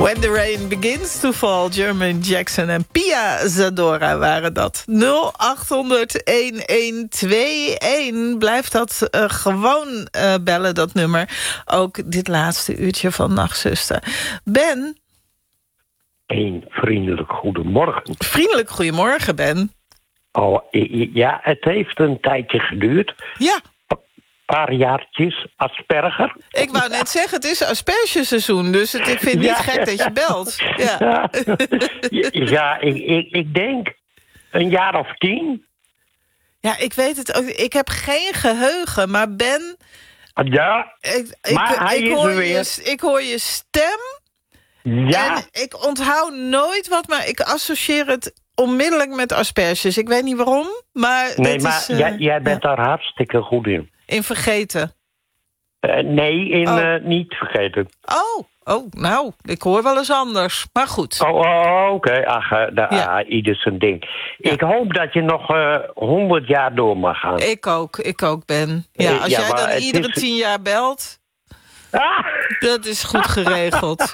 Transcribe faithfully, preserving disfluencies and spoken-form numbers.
When the Rain Begins to Fall, Jermaine Jackson en Pia Zadora waren dat. nul acht honderd een een twee een. Blijft dat uh, gewoon uh, bellen, dat nummer. Ook dit laatste uurtje van Nachtzuster. Ben? Een vriendelijk goedemorgen. Vriendelijk goedemorgen, Ben. Oh, ja, het heeft een tijdje geduurd. Ja. Een paar jaartjes, asperger. Ik wou net zeggen, het is aspergeseizoen, dus het, ik vind het niet Ja. gek dat je belt. Ja, ja, ja ik, ik, ik denk een jaar of tien. ja, ik weet het ook. Ik heb geen geheugen, maar Ben... Ja, Ik, ik, maar hij ik, is hoor er weer. je, ik hoor je stem Ja, en ik onthoud nooit wat, maar ik associeer het onmiddellijk met asperges. Ik weet niet waarom, maar... nee, dit maar is, uh, jij, jij bent ja, daar hartstikke goed in. in vergeten. Uh, nee, in Oh. uh, niet vergeten. Oh, oh, nou, ik hoor wel eens anders. Maar goed. Oh, oh, oké. Okay. Ach, uh, da, Ja. ah, ieder zijn ding. Ja. Ik hoop dat je nog honderd uh, jaar door mag gaan. Ik ook, ik ook, Ben. Ja, Eh, als ja, jij maar dan het iedere is- tien jaar belt, Ah! dat is goed geregeld.